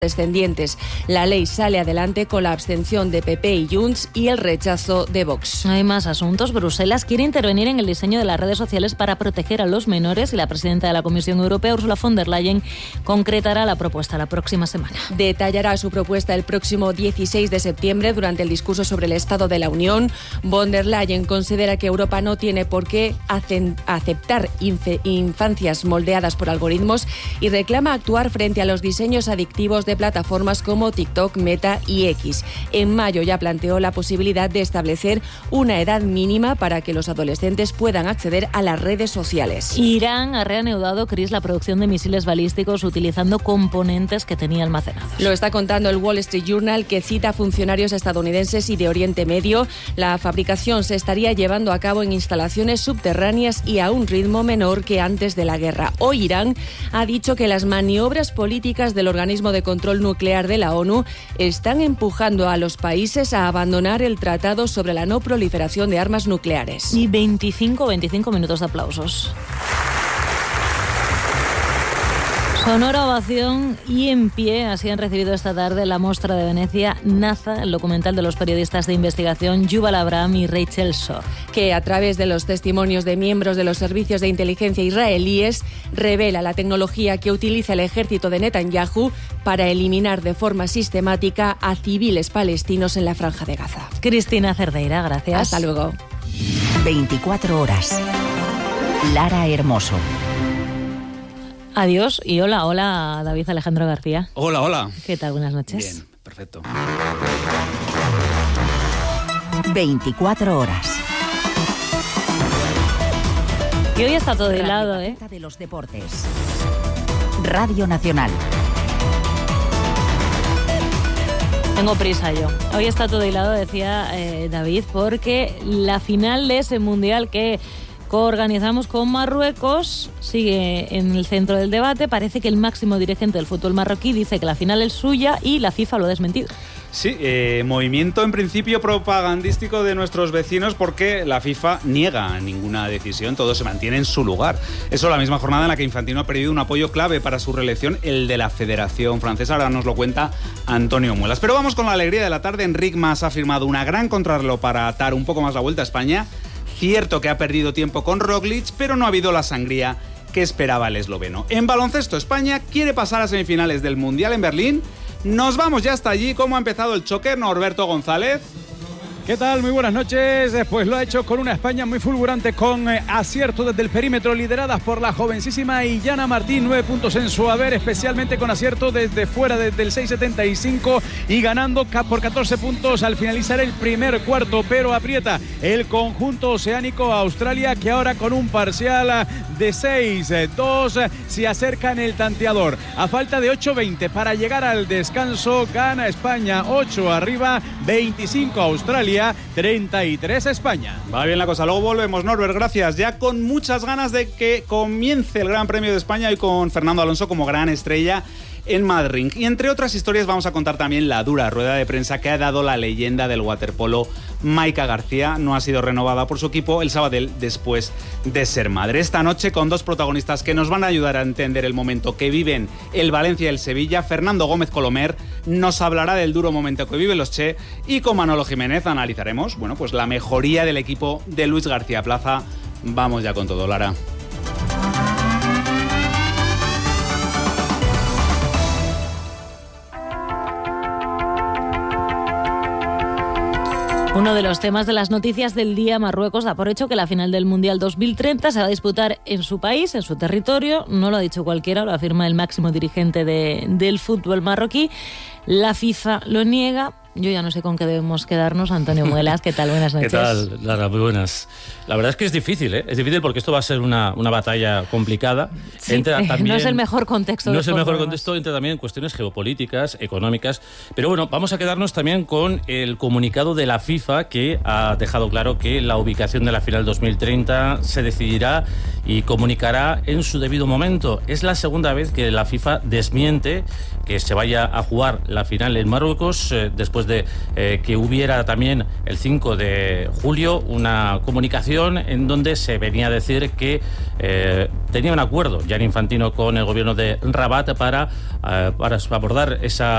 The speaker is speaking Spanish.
descendientes. La ley sale adelante con la abstención de PP y Junts y el rechazo de Vox. Hay más asuntos. Bruselas quiere intervenir en el diseño de las redes sociales para proteger a los menores y la presidenta de la Comisión Europea, Ursula von der Leyen, concretará la propuesta la próxima semana. Detallará su propuesta el próximo 16 de septiembre durante el discurso sobre el Estado de la Unión. Von der Leyen considera que Europa no tiene por qué aceptar infancias moldeadas por algoritmos y reclama actuar frente a los diseños adictivos de plataformas como TikTok, Meta y X. En mayo ya planteó la posibilidad de establecer una edad mínima para que los adolescentes puedan acceder a las redes sociales. Irán ha reanudado, Cris, la producción de misiles balísticos utilizando componentes que tenía almacenados. Lo está contando el Wall Street Journal, que cita a funcionarios estadounidenses y de Oriente Medio. La fabricación se estaría llevando a cabo en instalaciones subterráneas y a un ritmo menor que antes de la guerra. Hoy Irán ha dicho que las maniobras políticas del organismo de control nuclear de la ONU están empujando a los países a abandonar el tratado sobre la no proliferación de armas nucleares. Y 25 minutos de aplausos. Sonora ovación y en pie, así han recibido esta tarde la Mostra de Venecia Naza, el documental de los periodistas de investigación Yuval Abraham y Rachel Shor, que a través de los testimonios de miembros de los servicios de inteligencia israelíes revela la tecnología que utiliza el ejército de Netanyahu para eliminar de forma sistemática a civiles palestinos en la Franja de Gaza. Cristina Cerdeira, gracias. Hasta luego. 24 horas. Lara Hermoso. Adiós y hola David Alejandro García. Hola. ¿Qué tal? Buenas noches. Bien, perfecto. 24 horas. Y hoy está todo hilado, ¿eh? De los deportes. Radio Nacional. Tengo prisa yo. Hoy está todo hilado, decía David, porque la final de ese mundial que coorganizamos con Marruecos sigue en el centro del debate. Parece que el máximo dirigente del fútbol marroquí dice que la final es suya y la FIFA lo ha desmentido. Sí, movimiento en principio propagandístico de nuestros vecinos porque la FIFA niega ninguna decisión, todo se mantiene en su lugar. Eso la misma jornada en la que Infantino ha perdido un apoyo clave para su reelección, el de la Federación Francesa. Ahora nos lo cuenta Antonio Muelas. Pero vamos con la alegría de la tarde. Enric Mas ha firmado una gran contrarreloj para atar un poco más la vuelta a España. Cierto que ha perdido tiempo con Roglic, pero no ha habido la sangría que esperaba el esloveno. En baloncesto, España quiere pasar a semifinales del Mundial en Berlín. Nos vamos ya hasta allí. ¿Cómo ha empezado el choque, Norberto González? ¿Qué tal? Muy buenas noches. Pues lo ha hecho con una España muy fulgurante, con acierto desde el perímetro, lideradas por la jovencísima Illana Martín. 9 puntos en su haber, especialmente con acierto desde fuera, desde el 6.75 y ganando por 14 puntos al finalizar el primer cuarto. Pero aprieta el conjunto oceánico Australia, que ahora con un parcial de 6-2 se acerca en el tanteador. A falta de 8.20 para llegar al descanso, gana España 8 arriba, 25 Australia, 33 España. Va bien la cosa, luego volvemos, Norbert, gracias. Ya con muchas ganas de que comience el Gran Premio de España y con Fernando Alonso como gran estrella en Madrid. Y entre otras historias vamos a contar también la dura rueda de prensa que ha dado la leyenda del waterpolo, Maika García. No ha sido renovada por su equipo, el Sabadell, después de ser madre. Esta noche con dos protagonistas que nos van a ayudar a entender el momento que viven el Valencia y el Sevilla. Fernando Gómez Colomer nos hablará del duro momento que viven los Che, y con Manolo Jiménez analizaremos, pues la mejoría del equipo de Luis García Plaza. Vamos ya con todo, Lara. Uno de los temas de las noticias del día: Marruecos da por hecho que la final del Mundial 2030 se va a disputar en su país, en su territorio. No lo ha dicho cualquiera, lo afirma el máximo dirigente del fútbol marroquí. La FIFA lo niega. Yo ya no sé con qué debemos quedarnos. Antonio Muelas, ¿qué tal? Buenas noches. ¿Qué tal, Lara? Muy buenas. La verdad es que es difícil, ¿eh? Es difícil porque esto va a ser una batalla complicada. Sí, entra también, no es el mejor contexto. No es el mejor contexto, entra también en cuestiones geopolíticas, económicas. Pero bueno, vamos a quedarnos también con el comunicado de la FIFA, que ha dejado claro que la ubicación de la final 2030 se decidirá y comunicará en su debido momento. Es la segunda vez que la FIFA desmiente que se vaya a jugar la final en Marruecos después después de que hubiera también el 5 de julio una comunicación en donde se venía a decir que tenía un acuerdo Gianni Infantino con el gobierno de Rabat para abordar esa